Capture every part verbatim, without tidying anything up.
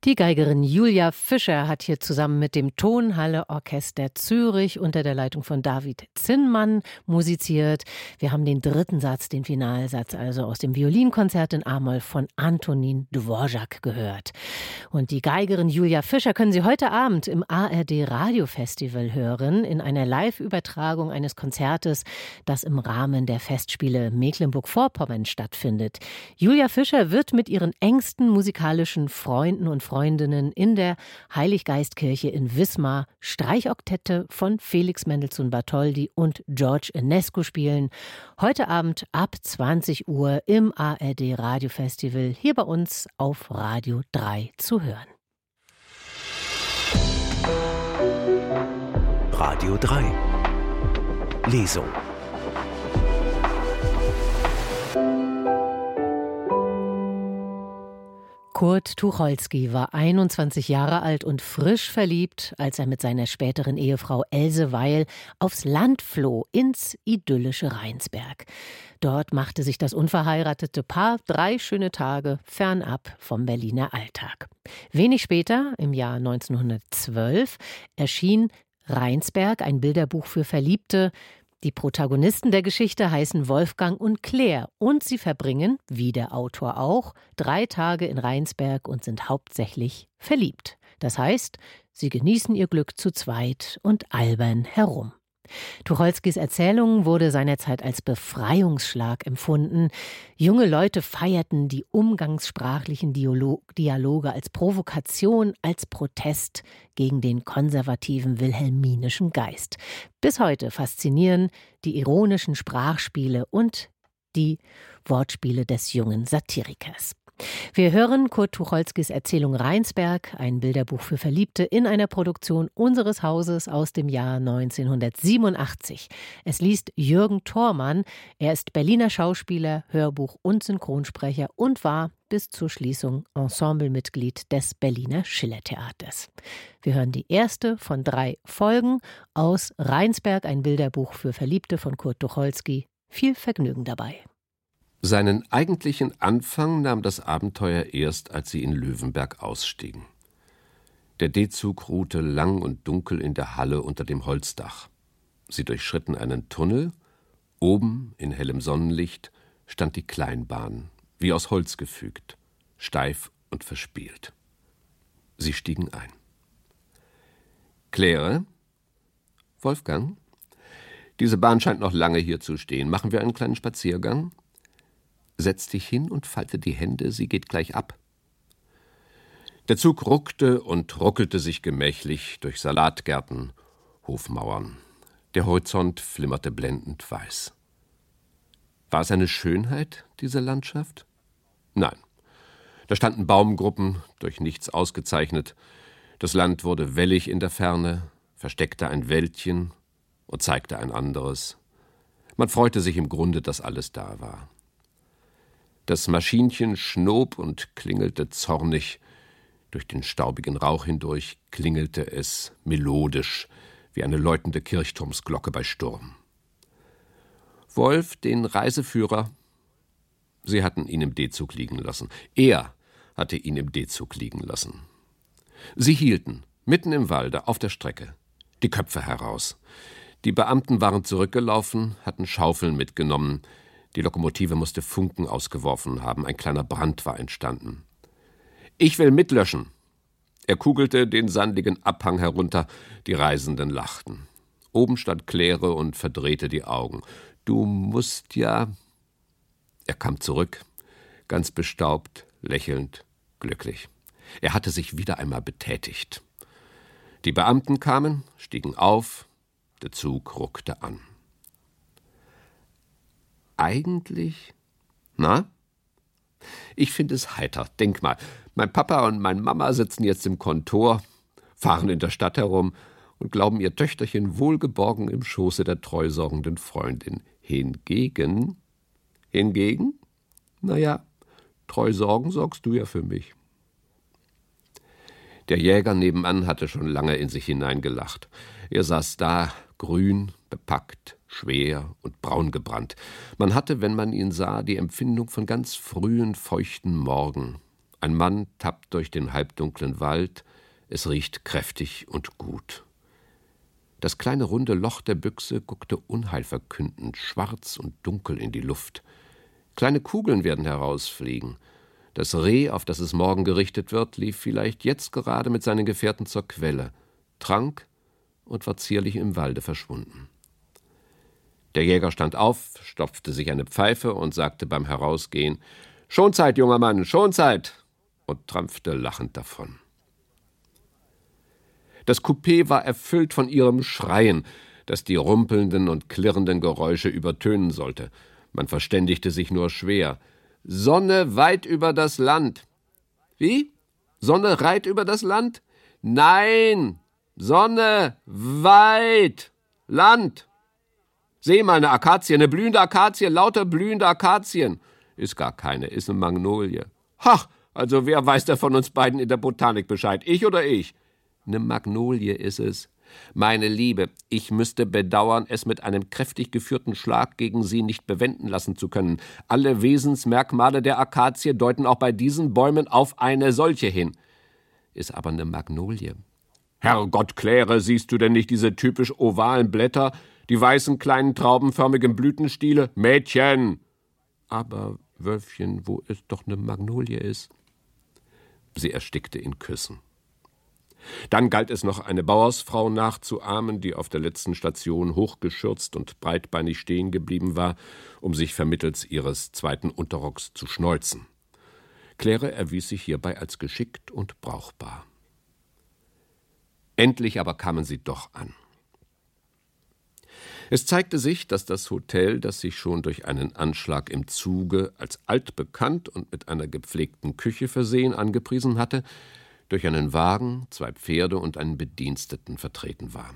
Die Geigerin Julia Fischer hat hier zusammen mit dem Tonhalle Orchester Zürich unter der Leitung von David Zinnmann musiziert. Wir haben den dritten Satz, den Finalsatz, also aus dem Violinkonzert in A-Moll von Antonin Dvorak gehört. Und die Geigerin Julia Fischer können Sie heute Abend im A R D Radiofestival hören, in einer Live-Übertragung eines Konzertes, das im Rahmen der Festspiele Mecklenburg-Vorpommern stattfindet. Julia Fischer wird mit ihren engsten musikalischen Freunden und Freundinnen in der Heiliggeistkirche in Wismar Streichoktette von Felix Mendelssohn Bartholdy und George Enescu spielen. Heute Abend ab zwanzig Uhr im A R D Radiofestival hier bei uns auf Radio drei zu hören. Radio drei Lesung. Kurt Tucholsky war einundzwanzig Jahre alt und frisch verliebt, als er mit seiner späteren Ehefrau Else Weil aufs Land floh, ins idyllische Rheinsberg. Dort machte sich das unverheiratete Paar drei schöne Tage fernab vom Berliner Alltag. Wenig später, im Jahr neunzehnhundertzwölf, erschien Rheinsberg, ein Bilderbuch für Verliebte. Die Protagonisten der Geschichte heißen Wolfgang und Claire und sie verbringen, wie der Autor auch, drei Tage in Rheinsberg und sind hauptsächlich verliebt. Das heißt, sie genießen ihr Glück zu zweit und albern herum. Tucholskys Erzählung wurde seinerzeit als Befreiungsschlag empfunden. Junge Leute feierten die umgangssprachlichen Dialoge als Provokation, als Protest gegen den konservativen wilhelminischen Geist. Bis heute faszinieren die ironischen Sprachspiele und die Wortspiele des jungen Satirikers. Wir hören Kurt Tucholskys Erzählung Rheinsberg, ein Bilderbuch für Verliebte, in einer Produktion unseres Hauses aus dem Jahr neunzehnhundertsiebenundachtzig. Es liest Jürgen Thormann. Er ist Berliner Schauspieler, Hörbuch- und Synchronsprecher und war bis zur Schließung Ensemblemitglied des Berliner Schillertheaters. Wir hören die erste von drei Folgen aus Rheinsberg, ein Bilderbuch für Verliebte von Kurt Tucholsky. Viel Vergnügen dabei. Seinen eigentlichen Anfang nahm das Abenteuer erst, als sie in Löwenberg ausstiegen. Der D-Zug ruhte lang und dunkel in der Halle unter dem Holzdach. Sie durchschritten einen Tunnel. Oben, in hellem Sonnenlicht, stand die Kleinbahn, wie aus Holz gefügt, steif und verspielt. Sie stiegen ein. »Claire? Wolfgang? Diese Bahn scheint noch lange hier zu stehen. Machen wir einen kleinen Spaziergang? Setz dich hin und falte die Hände, sie geht gleich ab.« Der Zug ruckte und ruckelte sich gemächlich durch Salatgärten, Hofmauern. Der Horizont flimmerte blendend weiß. War es eine Schönheit, diese Landschaft? Nein. Da standen Baumgruppen, durch nichts ausgezeichnet. Das Land wurde wellig in der Ferne, versteckte ein Wäldchen und zeigte ein anderes. Man freute sich im Grunde, dass alles da war. Das Maschinchen schnob und klingelte zornig. Durch den staubigen Rauch hindurch klingelte es melodisch, wie eine läutende Kirchturmsglocke bei Sturm. Wolf, den Reiseführer, sie hatten ihn im D-Zug liegen lassen. Er hatte ihn im D-Zug liegen lassen. Sie hielten, mitten im Walde, auf der Strecke, die Köpfe heraus. Die Beamten waren zurückgelaufen, hatten Schaufeln mitgenommen. Die Lokomotive musste Funken ausgeworfen haben. Ein kleiner Brand war entstanden. »Ich will mitlöschen!« Er kugelte den sandigen Abhang herunter. Die Reisenden lachten. Oben stand Claire und verdrehte die Augen. »Du musst ja...« Er kam zurück, ganz bestaubt, lächelnd, glücklich. Er hatte sich wieder einmal betätigt. Die Beamten kamen, stiegen auf. Der Zug ruckte an. Eigentlich? Na? Ich finde es heiter. Denk mal, mein Papa und meine Mama sitzen jetzt im Kontor, fahren in der Stadt herum und glauben, ihr Töchterchen wohlgeborgen im Schoße der treusorgenden Freundin. Hingegen? Hingegen? Naja, treu sorgen sorgst du ja für mich. Der Jäger nebenan hatte schon lange in sich hineingelacht. Er saß da, grün, bepackt, schwer und braun gebrannt. Man hatte, wenn man ihn sah, die Empfindung von ganz frühen, feuchten Morgen. Ein Mann tappt durch den halbdunklen Wald, es riecht kräftig und gut. Das kleine runde Loch der Büchse guckte unheilverkündend, schwarz und dunkel in die Luft. Kleine Kugeln werden herausfliegen. Das Reh, auf das es morgen gerichtet wird, lief vielleicht jetzt gerade mit seinen Gefährten zur Quelle, trank und war zierlich im Walde verschwunden. Der Jäger stand auf, stopfte sich eine Pfeife und sagte beim Herausgehen: »Schonzeit, junger Mann, Schonzeit!« und trampfte lachend davon. Das Coupé war erfüllt von ihrem Schreien, das die rumpelnden und klirrenden Geräusche übertönen sollte. Man verständigte sich nur schwer. »Sonne weit über das Land.« »Wie? Sonne reit über das Land?« »Nein, Sonne weit Land.« »Seh mal, eine Akazie, eine blühende Akazie, lauter blühende Akazien.« »Ist gar keine, ist eine Magnolie.« »Hach, also wer weiß da von uns beiden in der Botanik Bescheid, ich oder ich?« »Eine Magnolie ist es. Meine Liebe, ich müsste bedauern, es mit einem kräftig geführten Schlag gegen Sie nicht bewenden lassen zu können. Alle Wesensmerkmale der Akazie deuten auch bei diesen Bäumen auf eine solche hin. Ist aber eine Magnolie.« »Herrgott, Claire, siehst du denn nicht diese typisch ovalen Blätter, die weißen kleinen traubenförmigen Blütenstiele? Mädchen!« »Aber, Wölfchen, wo es doch eine Magnolie ist?« Sie erstickte in Küssen. Dann galt es noch, eine Bauersfrau nachzuahmen, die auf der letzten Station hochgeschürzt und breitbeinig stehen geblieben war, um sich vermittels ihres zweiten Unterrocks zu schneuzen. Claire erwies sich hierbei als geschickt und brauchbar. Endlich aber kamen sie doch an. Es zeigte sich, dass das Hotel, das sich schon durch einen Anschlag im Zuge als altbekannt und mit einer gepflegten Küche versehen angepriesen hatte, durch einen Wagen, zwei Pferde und einen Bediensteten vertreten war.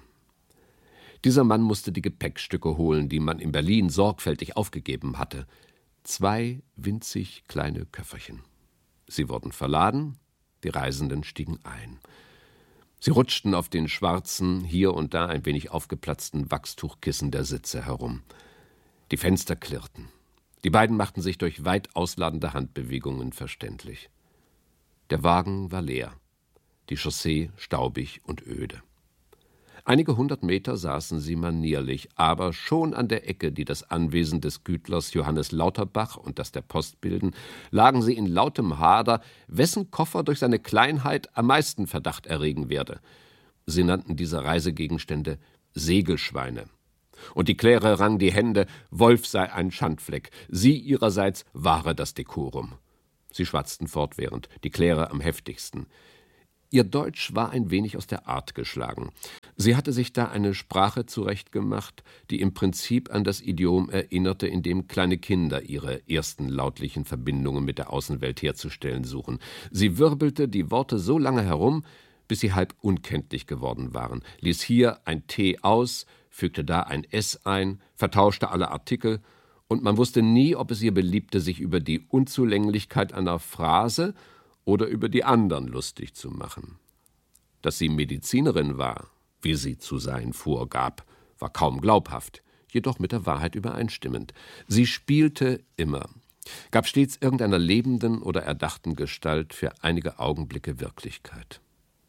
Dieser Mann musste die Gepäckstücke holen, die man in Berlin sorgfältig aufgegeben hatte. Zwei winzig kleine Köfferchen. Sie wurden verladen, die Reisenden stiegen ein. Sie rutschten auf den schwarzen, hier und da ein wenig aufgeplatzten Wachstuchkissen der Sitze herum. Die Fenster klirrten. Die beiden machten sich durch weit ausladende Handbewegungen verständlich. Der Wagen war leer, die Chaussee staubig und öde. Einige hundert Meter saßen sie manierlich, aber schon an der Ecke, die das Anwesen des Gütlers Johannes Lauterbach und das der Post bilden, lagen sie in lautem Hader, wessen Koffer durch seine Kleinheit am meisten Verdacht erregen werde. Sie nannten diese Reisegegenstände Segelschweine. Und die Claire rang die Hände, Wolf sei ein Schandfleck, sie ihrerseits wahre das Dekorum. Sie schwatzten fortwährend, die Claire am heftigsten. Ihr Deutsch war ein wenig aus der Art geschlagen. Sie hatte sich da eine Sprache zurechtgemacht, die im Prinzip an das Idiom erinnerte, in dem kleine Kinder ihre ersten lautlichen Verbindungen mit der Außenwelt herzustellen suchen. Sie wirbelte die Worte so lange herum, bis sie halb unkenntlich geworden waren, ließ hier ein T aus, fügte da ein S ein, vertauschte alle Artikel, und man wusste nie, ob es ihr beliebte, sich über die Unzulänglichkeit einer Phrase oder über die anderen lustig zu machen. Dass sie Medizinerin war, wie sie zu sein vorgab, war kaum glaubhaft, jedoch mit der Wahrheit übereinstimmend. Sie spielte immer, gab stets irgendeiner lebenden oder erdachten Gestalt für einige Augenblicke Wirklichkeit.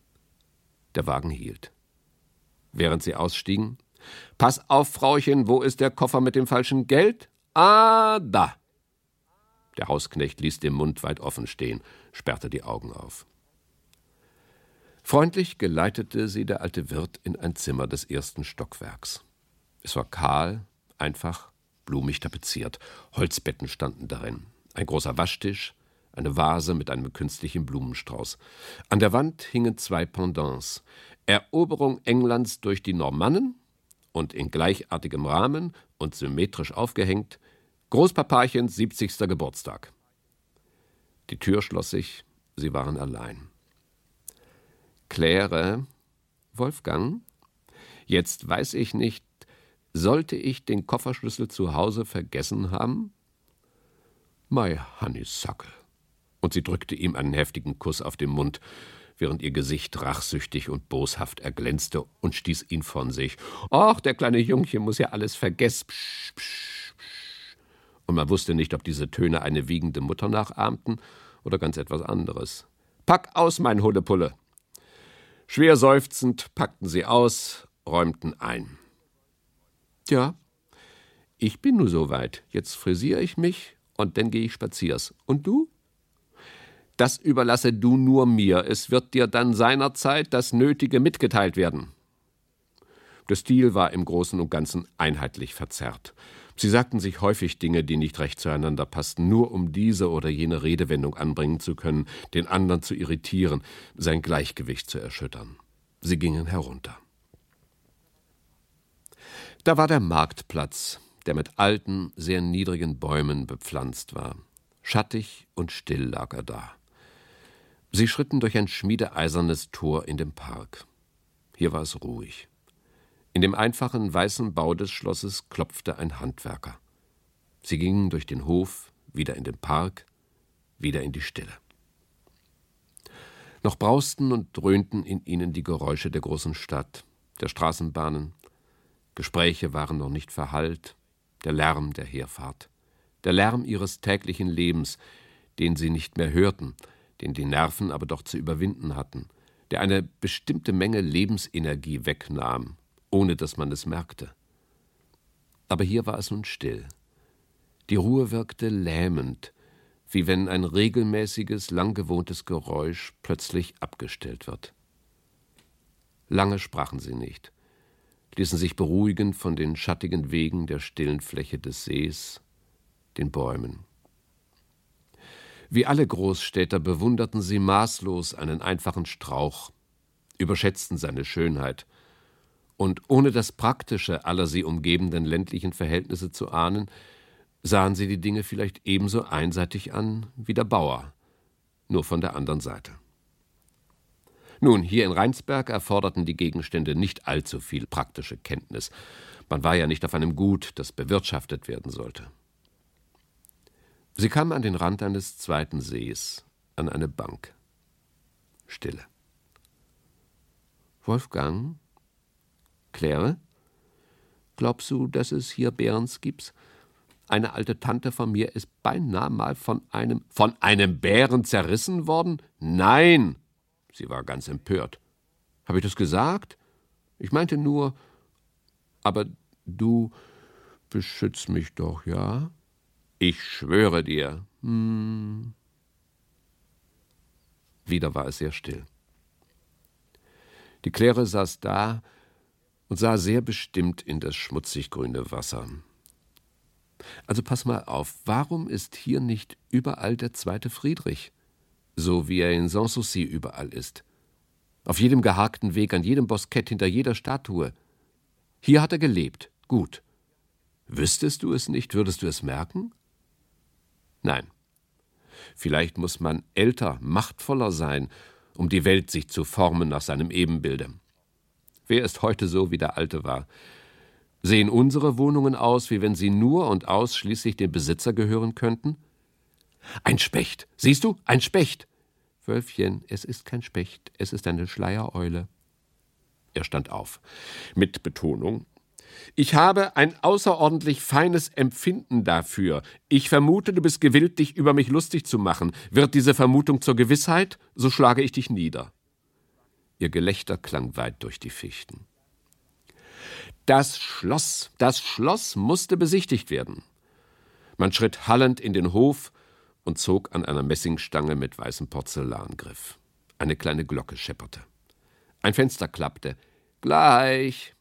Der Wagen hielt. Während sie ausstiegen: »Pass auf, Frauchen, wo ist der Koffer mit dem falschen Geld?« »Ah, da!« Der Hausknecht ließ den Mund weit offen stehen, sperrte die Augen auf. Freundlich geleitete sie der alte Wirt in ein Zimmer des ersten Stockwerks. Es war kahl, einfach, blumig tapeziert. Holzbetten standen darin, ein großer Waschtisch, eine Vase mit einem künstlichen Blumenstrauß. An der Wand hingen zwei Pendants: Eroberung Englands durch die Normannen und in gleichartigem Rahmen und symmetrisch aufgehängt Großpapachens siebzigster Geburtstag. Die Tür schloss sich, sie waren allein. »Claire, Wolfgang, jetzt weiß ich nicht, sollte ich den Kofferschlüssel zu Hause vergessen haben?« »Mei Honeysuckle.« Und sie drückte ihm einen heftigen Kuss auf den Mund, während ihr Gesicht rachsüchtig und boshaft erglänzte, und stieß ihn von sich. »Ach, der kleine Jungchen muss ja alles vergessen.« Psch, psch, psch. Und man wusste nicht, ob diese Töne eine wiegende Mutter nachahmten oder ganz etwas anderes. »Pack aus, mein Hundepulle!« Schwer seufzend packten sie aus, räumten ein. »Tja, ich bin nur so weit. Jetzt frisiere ich mich und dann gehe ich spaziers. Und du?« »Das überlasse du nur mir. Es wird dir dann seinerzeit das Nötige mitgeteilt werden.« Der Stil war im Großen und Ganzen einheitlich verzerrt. Sie sagten sich häufig Dinge, die nicht recht zueinander passten, nur um diese oder jene Redewendung anbringen zu können, den anderen zu irritieren, sein Gleichgewicht zu erschüttern. Sie gingen herunter. Da war der Marktplatz, der mit alten, sehr niedrigen Bäumen bepflanzt war. Schattig und still lag er da. Sie schritten durch ein schmiedeeisernes Tor in den Park. Hier war es ruhig. In dem einfachen weißen Bau des Schlosses klopfte ein Handwerker. Sie gingen durch den Hof, wieder in den Park, wieder in die Stille. Noch brausten und dröhnten in ihnen die Geräusche der großen Stadt, der Straßenbahnen. Gespräche waren noch nicht verhallt, der Lärm der Herfahrt, der Lärm ihres täglichen Lebens, den sie nicht mehr hörten, den die Nerven aber doch zu überwinden hatten, der eine bestimmte Menge Lebensenergie wegnahm, ohne dass man es merkte. Aber hier war es nun still. Die Ruhe wirkte lähmend, wie wenn ein regelmäßiges, langgewohntes Geräusch plötzlich abgestellt wird. Lange sprachen sie nicht, ließen sich beruhigen von den schattigen Wegen der stillen Fläche des Sees, den Bäumen. Wie alle Großstädter bewunderten sie maßlos einen einfachen Strauch, überschätzten seine Schönheit, und ohne das Praktische aller sie umgebenden ländlichen Verhältnisse zu ahnen, sahen sie die Dinge vielleicht ebenso einseitig an wie der Bauer, nur von der anderen Seite. Nun, hier in Rheinsberg erforderten die Gegenstände nicht allzu viel praktische Kenntnis. Man war ja nicht auf einem Gut, das bewirtschaftet werden sollte. Sie kamen an den Rand eines zweiten Sees, an eine Bank. Stille. »Wolfgang? Claire? Glaubst du, dass es hier Bärens gibt? Eine alte Tante von mir ist beinahe mal von einem... Von einem Bären zerrissen worden? Nein!« Sie war ganz empört. »Habe ich das gesagt? Ich meinte nur... Aber du beschützt mich doch, ja? Ich schwöre dir.« Hm. Wieder war es sehr still. Die Claire saß da und sah sehr bestimmt in das schmutzig-grüne Wasser. »Also pass mal auf, warum ist hier nicht überall der zweite Friedrich, so wie er in Sanssouci überall ist? Auf jedem geharkten Weg, an jedem Boskett, hinter jeder Statue. Hier hat er gelebt, gut. Wüsstest du es nicht, würdest du es merken? Nein. Vielleicht muss man älter, machtvoller sein, um die Welt sich zu formen nach seinem Ebenbilde. Wer ist heute so, wie der Alte war? Sehen unsere Wohnungen aus, wie wenn sie nur und ausschließlich dem Besitzer gehören könnten? Ein Specht, siehst du, ein Specht. Wölfchen, es ist kein Specht, es ist eine Schleiereule. Er stand auf, mit Betonung. Ich habe ein außerordentlich feines Empfinden dafür. Ich vermute, du bist gewillt, dich über mich lustig zu machen. Wird diese Vermutung zur Gewissheit, so schlage ich dich nieder. Ihr Gelächter klang weit durch die Fichten. Das Schloss, das Schloss musste besichtigt werden. Man schritt hallend in den Hof und zog an einer Messingstange mit weißem Porzellangriff. Eine kleine Glocke schepperte. Ein Fenster klappte. Gleich!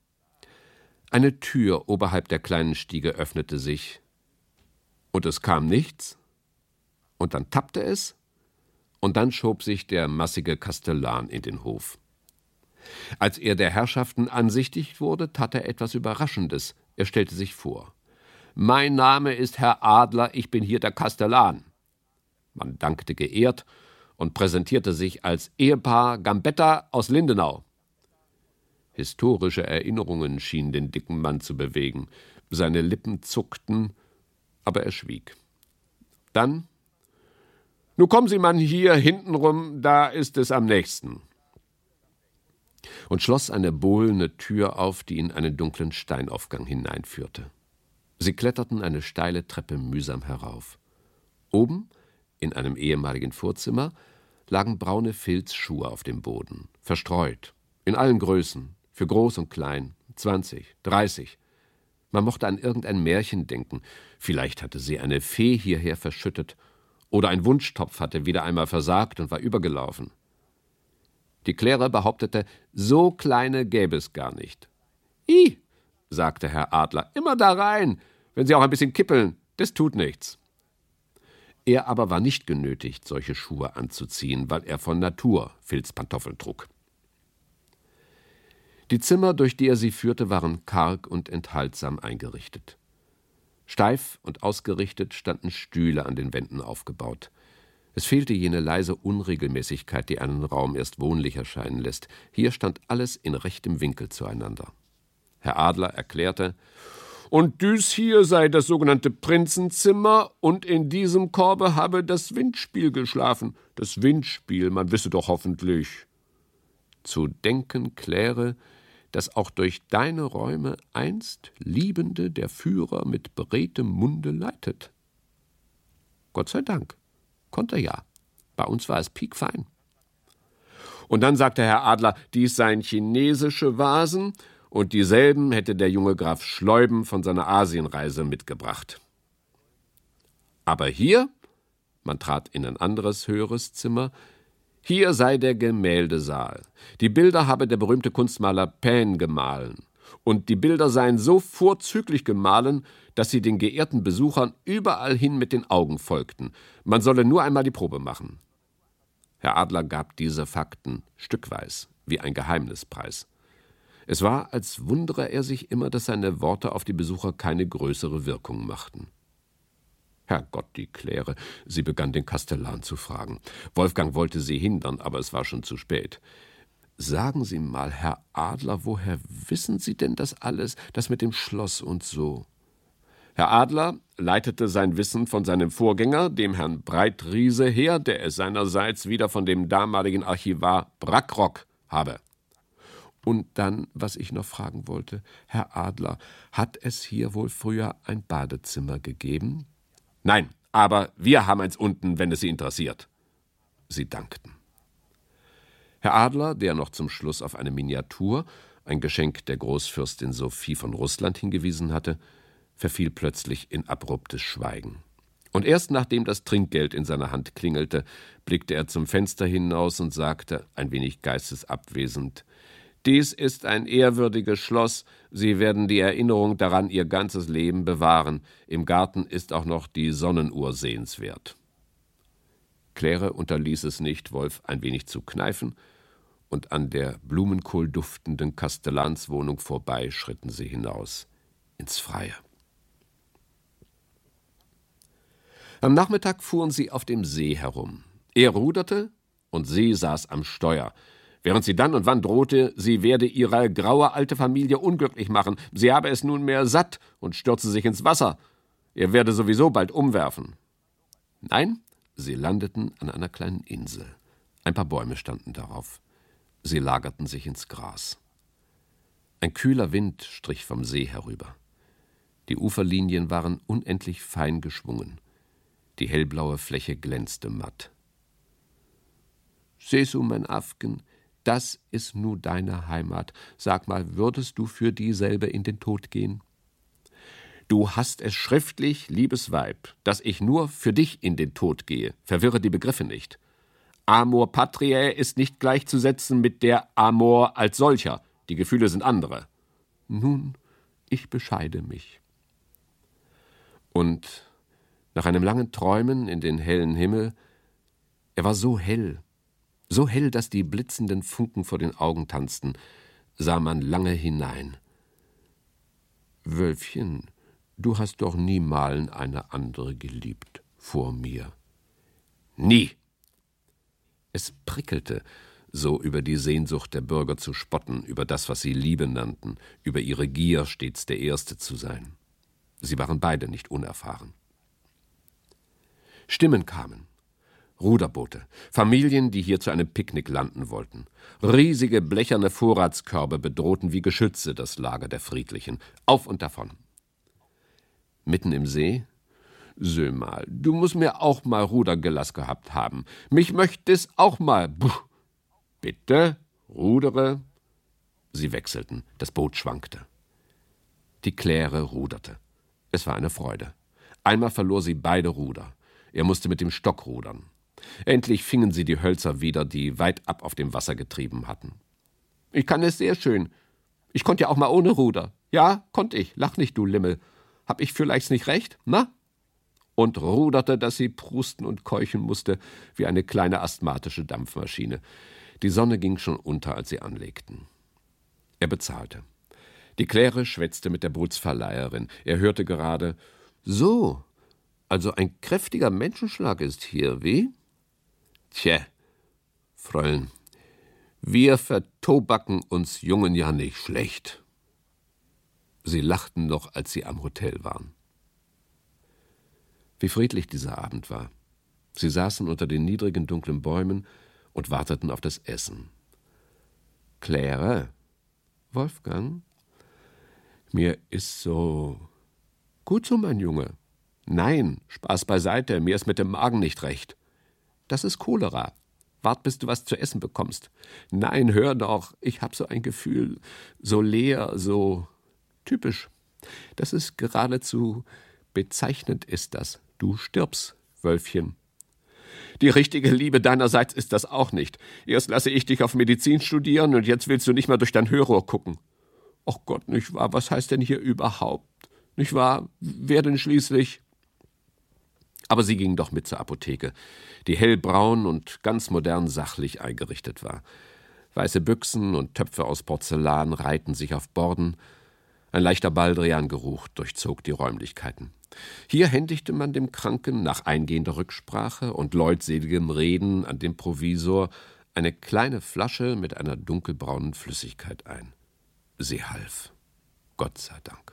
Eine Tür oberhalb der kleinen Stiege öffnete sich. Und es kam nichts. Und dann tappte es. Und dann schob sich der massige Kastellan in den Hof. Als er der Herrschaften ansichtig wurde, tat er etwas Überraschendes. Er stellte sich vor. »Mein Name ist Herr Adler, ich bin hier der Kastellan.« Man dankte geehrt und präsentierte sich als Ehepaar Gambetta aus Lindenau. Historische Erinnerungen schienen den dicken Mann zu bewegen. Seine Lippen zuckten, aber er schwieg. Dann: »Nun kommen Sie mal hier hintenrum, da ist es am nächsten.« Und schloss eine bohlene Tür auf, die in einen dunklen Steinaufgang hineinführte. Sie kletterten eine steile Treppe mühsam herauf. Oben, In einem ehemaligen Vorzimmer lagen braune Filzschuhe auf dem Boden, verstreut, in allen Größen, für groß und klein, zwanzig, dreißig. Man mochte an irgendein Märchen denken. Vielleicht hatte sie eine Fee hierher verschüttet. Oder ein Wunschtopf hatte wieder einmal versagt und war übergelaufen. Die Claire behauptete, so kleine gäbe es gar nicht. »I«, sagte Herr Adler, »immer da rein, wenn Sie auch ein bisschen kippeln, das tut nichts.« Er aber war nicht genötigt, solche Schuhe anzuziehen, weil er von Natur Filzpantoffeln trug. Die Zimmer, durch die er sie führte, waren karg und enthaltsam eingerichtet. Steif und ausgerichtet standen Stühle an den Wänden aufgebaut. Es fehlte jene leise Unregelmäßigkeit, die einen Raum erst wohnlich erscheinen lässt. Hier stand alles in rechtem Winkel zueinander. Herr Adler erklärte, »Und düs hier sei das sogenannte Prinzenzimmer, und in diesem Korbe habe das Windspiel geschlafen. Das Windspiel, man wisse doch hoffentlich.« Zu denken, Claire, dass auch durch deine Räume einst Liebende der Führer mit beredtem Munde leitet. Gott sei Dank, konnte er ja. Bei uns war es piekfein. Und dann sagte Herr Adler, dies seien chinesische Vasen, und dieselben hätte der junge Graf Schleuben von seiner Asienreise mitgebracht. Aber hier, man trat in ein anderes, höheres Zimmer, hier sei der Gemäldesaal. Die Bilder habe der berühmte Kunstmaler Paine gemahlen. Und die Bilder seien so vorzüglich gemahlen, dass sie den geehrten Besuchern überall hin mit den Augen folgten. Man solle nur einmal die Probe machen. Herr Adler gab diese Fakten stückweis, wie ein Geheimnispreis. Es war, als wundere er sich immer, dass seine Worte auf die Besucher keine größere Wirkung machten. Herrgott, die Claire, sie begann den Kastellan zu fragen. Wolfgang wollte sie hindern, aber es war schon zu spät. »Sagen Sie mal, Herr Adler, woher wissen Sie denn das alles, das mit dem Schloss und so?« Herr Adler leitete sein Wissen von seinem Vorgänger, dem Herrn Breitriese, her, der es seinerseits wieder von dem damaligen Archivar Brackrock habe. »Und dann, was ich noch fragen wollte, Herr Adler, hat es hier wohl früher ein Badezimmer gegeben?« »Nein, aber wir haben eins unten, wenn es Sie interessiert.« Sie dankten. Herr Adler, der noch zum Schluss auf eine Miniatur, ein Geschenk der Großfürstin Sophie von Russland, hingewiesen hatte, verfiel plötzlich in abruptes Schweigen. Und erst nachdem das Trinkgeld in seiner Hand klingelte, blickte er zum Fenster hinaus und sagte, ein wenig geistesabwesend, »Dies ist ein ehrwürdiges Schloss. Sie werden die Erinnerung daran Ihr ganzes Leben bewahren. Im Garten ist auch noch die Sonnenuhr sehenswert.« Claire unterließ es nicht, Wolf ein wenig zu kneifen, und an der blumenkohlduftenden Kastellanswohnung vorbei schritten sie hinaus ins Freie. Am Nachmittag fuhren sie auf dem See herum. Er ruderte und sie saß am Steuer, während sie dann und wann drohte, sie werde ihre graue alte Familie unglücklich machen. Sie habe es nunmehr satt und stürze sich ins Wasser. Er werde sowieso bald umwerfen. Nein, sie landeten an einer kleinen Insel. Ein paar Bäume standen darauf. Sie lagerten sich ins Gras. Ein kühler Wind strich vom See herüber. Die Uferlinien waren unendlich fein geschwungen. Die hellblaue Fläche glänzte matt. »Sesu, mein Afgen, das ist nu deine Heimat. Sag mal, würdest du für dieselbe in den Tod gehen?« »Du hast es schriftlich, liebes Weib, dass ich nur für dich in den Tod gehe. Verwirre die Begriffe nicht. Amor patriae ist nicht gleichzusetzen mit der Amor als solcher. Die Gefühle sind andere.« »Nun, ich bescheide mich.« Und nach einem langen Träumen in den hellen Himmel, er war so hell, so hell, dass die blitzenden Funken vor den Augen tanzten, sah man lange hinein. »Wölfchen, du hast doch niemalen eine andere geliebt vor mir.« »Nie!« Es prickelte, so über die Sehnsucht der Bürger zu spotten, über das, was sie Liebe nannten, über ihre Gier, stets der Erste zu sein. Sie waren beide nicht unerfahren. Stimmen kamen. Ruderboote, Familien, die hier zu einem Picknick landen wollten. Riesige blecherne Vorratskörbe bedrohten wie Geschütze das Lager der Friedlichen. Auf und davon. Mitten im See, Sö mal, du musst mir auch mal Rudergelass gehabt haben. Mich möchte es auch mal. Puh. Bitte, rudere. Sie wechselten, das Boot schwankte. Die Claire ruderte. Es war eine Freude. Einmal verlor sie beide Ruder. Er musste mit dem Stock rudern. Endlich fingen sie die Hölzer wieder, die weit ab auf dem Wasser getrieben hatten. »Ich kann es sehr schön. Ich konnte ja auch mal ohne Ruder. Ja, konnte ich. Lach nicht, du Limmel. Hab ich vielleicht nicht recht, na?« Und ruderte, dass sie prusten und keuchen musste, wie eine kleine asthmatische Dampfmaschine. Die Sonne ging schon unter, als sie anlegten. Er bezahlte. Die Claire schwätzte mit der Bootsverleiherin. Er hörte gerade: »So, also ein kräftiger Menschenschlag ist hier, wie?« »Tje, Fräulein, wir vertobacken uns Jungen ja nicht schlecht.« Sie lachten noch, als sie am Hotel waren. Wie friedlich dieser Abend war. Sie saßen unter den niedrigen, dunklen Bäumen und warteten auf das Essen. »Claire, Wolfgang, mir ist so gut so, mein Junge. Nein, Spaß beiseite, mir ist mit dem Magen nicht recht. Das ist Cholera. Wart, bis du was zu essen bekommst. Nein, hör doch, ich hab so ein Gefühl, so leer, so typisch. Das ist geradezu bezeichnend, ist das. Du stirbst, Wölfchen. Die richtige Liebe deinerseits ist das auch nicht. Erst lasse ich dich auf Medizin studieren und jetzt willst du nicht mal durch dein Hörrohr gucken. Ach Gott, nicht wahr? Was heißt denn hier überhaupt? Nicht wahr? Wer denn schließlich? Aber sie ging doch mit zur Apotheke, die hellbraun und ganz modern sachlich eingerichtet war. Weiße Büchsen und Töpfe aus Porzellan reihten sich auf Borden. Ein leichter Baldriangeruch durchzog die Räumlichkeiten. Hier händigte man dem Kranken nach eingehender Rücksprache und leutseligem Reden an den Provisor eine kleine Flasche mit einer dunkelbraunen Flüssigkeit ein. Sie half. Gott sei Dank.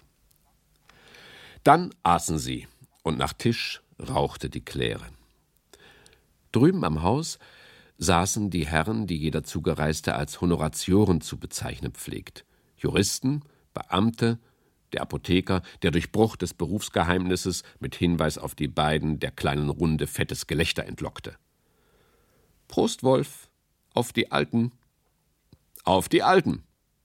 Dann aßen sie, und nach Tisch rauchte die Claire. Drüben am Haus saßen die Herren, die jeder Zugereiste als Honoratioren zu bezeichnen pflegt. Juristen, Beamte, der Apotheker, der Durchbruch des Berufsgeheimnisses mit Hinweis auf die beiden der kleinen Runde fettes Gelächter entlockte. »Prost, Wolf, auf die Alten, auf die Alten!«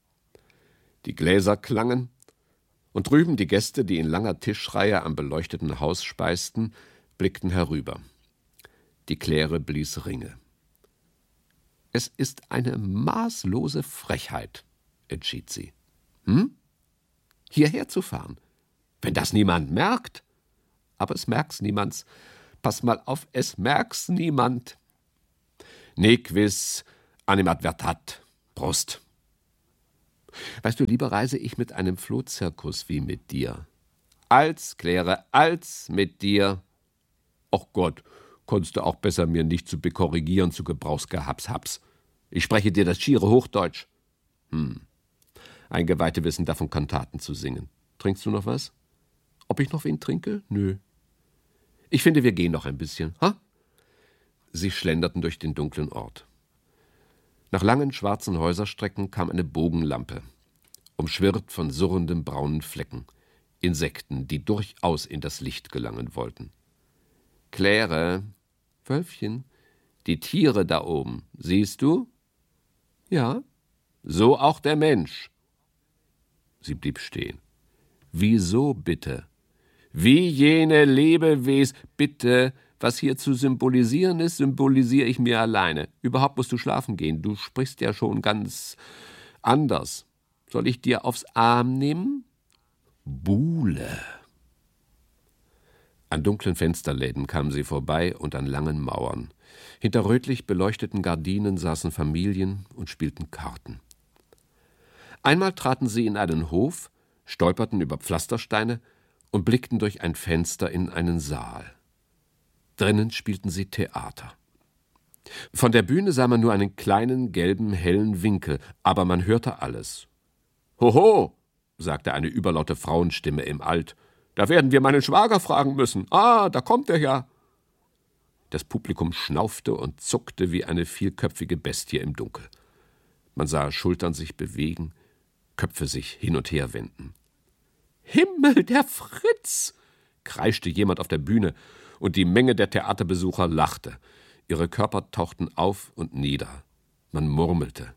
Die Gläser klangen, und drüben die Gäste, die in langer Tischreihe am beleuchteten Haus speisten, blickten herüber. Die Claire blies Ringe. »Es ist eine maßlose Frechheit«, entschied sie. »Hm? Hierher zu fahren? Wenn das niemand merkt? Aber es merkt's niemands. Pass mal auf, es merkt's niemand. Ne quis animadvertat. Prost. Weißt du, lieber reise ich mit einem Flohzirkus wie mit dir. Als, Claire, als mit dir. Och Gott, konntest du auch besser mir nicht zu bekorrigieren zu Gebrauchsgehaps haps. Ich spreche dir das schiere Hochdeutsch. Hm. Eingeweihte wissen davon, Kantaten zu singen. Trinkst du noch was? Ob ich noch wen trinke? Nö. Ich finde, wir gehen noch ein bisschen, ha? Sie schlenderten durch den dunklen Ort. Nach langen schwarzen Häuserstrecken kam eine Bogenlampe, umschwirrt von surrenden braunen Flecken, Insekten, die durchaus in das Licht gelangen wollten. Claire, Wölfchen, die Tiere da oben, siehst du? Ja, so auch der Mensch. Sie blieb stehen. Wieso bitte? Wie jene Lebewesen, bitte, was hier zu symbolisieren ist, symbolisiere ich mir alleine. Überhaupt musst du schlafen gehen, du sprichst ja schon ganz anders. Soll ich dir aufs Arm nehmen? Buhle. An dunklen Fensterläden kamen sie vorbei und an langen Mauern. Hinter rötlich beleuchteten Gardinen saßen Familien und spielten Karten. Einmal traten sie in einen Hof, stolperten über Pflastersteine und blickten durch ein Fenster in einen Saal. Drinnen spielten sie Theater. Von der Bühne sah man nur einen kleinen, gelben, hellen Winkel, aber man hörte alles. »Hoho«, sagte eine überlaute Frauenstimme im Alt, »da werden wir meinen Schwager fragen müssen. Ah, da kommt er ja.« Das Publikum schnaufte und zuckte wie eine vielköpfige Bestie im Dunkel. Man sah Schultern sich bewegen, Köpfe sich hin und her wenden. »Himmel, der Fritz«, kreischte jemand auf der Bühne und die Menge der Theaterbesucher lachte. Ihre Körper tauchten auf und nieder. Man murmelte.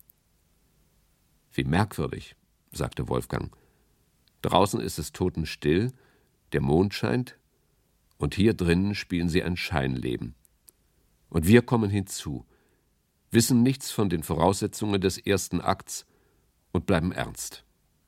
»Wie merkwürdig«, sagte Wolfgang. »Draußen ist es totenstill, der Mond scheint, und hier drinnen spielen sie ein Scheinleben. Und wir kommen hinzu, wissen nichts von den Voraussetzungen des ersten Akts und bleiben ernst.«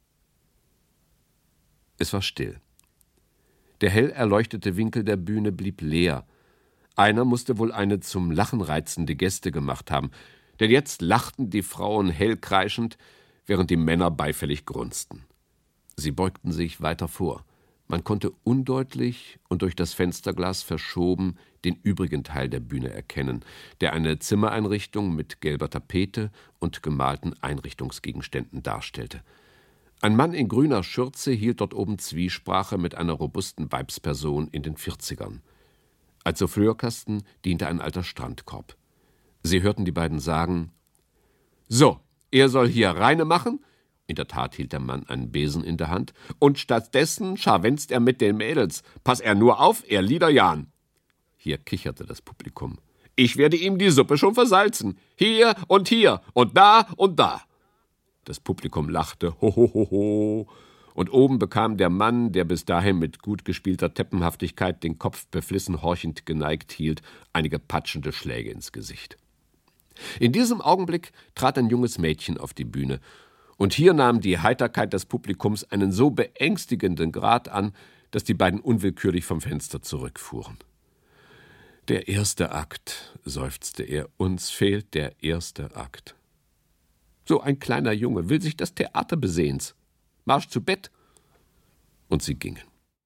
Es war still. Der hell erleuchtete Winkel der Bühne blieb leer. Einer musste wohl eine zum Lachen reizende Geste gemacht haben, denn jetzt lachten die Frauen hell kreischend, während die Männer beifällig grunzten. Sie beugten sich weiter vor. Man konnte undeutlich und durch das Fensterglas verschoben den übrigen Teil der Bühne erkennen, der eine Zimmereinrichtung mit gelber Tapete und gemalten Einrichtungsgegenständen darstellte. Ein Mann in grüner Schürze hielt dort oben Zwiesprache mit einer robusten Weibsperson in den Vierzigern. Als Souffleurkasten diente ein alter Strandkorb. Sie hörten die beiden sagen: »So, er soll hier reine machen«, in der Tat hielt der Mann einen Besen in der Hand, »und stattdessen scharwenzt er mit den Mädels. Pass er nur auf, er Liederjan.« Hier kicherte das Publikum. »Ich werde ihm die Suppe schon versalzen. Hier und hier und da und da.« Das Publikum lachte, ho, ho, ho, ho. Und oben bekam der Mann, der bis dahin mit gut gespielter Teppenhaftigkeit den Kopf beflissen horchend geneigt hielt, einige patschende Schläge ins Gesicht. In diesem Augenblick trat ein junges Mädchen auf die Bühne, und hier nahm die Heiterkeit des Publikums einen so beängstigenden Grad an, dass die beiden unwillkürlich vom Fenster zurückfuhren. »Der erste Akt«, seufzte er, »uns fehlt der erste Akt.« »So ein kleiner Junge will sich das Theater besehens. Marsch zu Bett!« Und sie gingen.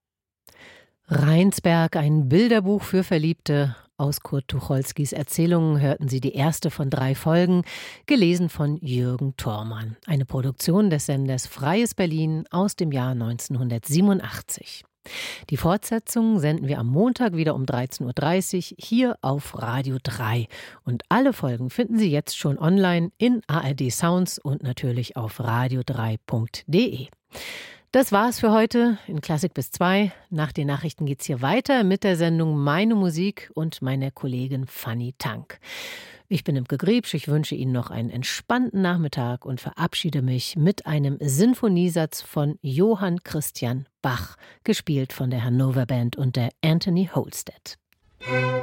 Rheinsberg, ein Bilderbuch für Verliebte. Aus Kurt Tucholskys Erzählungen hörten Sie die erste von drei Folgen, gelesen von Jürgen Thormann. Eine Produktion des Senders Freies Berlin aus dem Jahr neunzehnhundertsiebenundachtzig. Die Fortsetzung senden wir am Montag wieder um dreizehn Uhr dreißig hier auf Radio drei. Und alle Folgen finden Sie jetzt schon online in A R D Sounds und natürlich auf radio drei punkt de. Das war's für heute in Klassik bis zwei. Nach den Nachrichten geht's hier weiter mit der Sendung Meine Musik und meiner Kollegin Fanny Tank. Ich bin Imke Griebsch, ich wünsche Ihnen noch einen entspannten Nachmittag und verabschiede mich mit einem Sinfoniesatz von Johann Christian Bach, gespielt von der Hannover Band und der Anthony Holstead.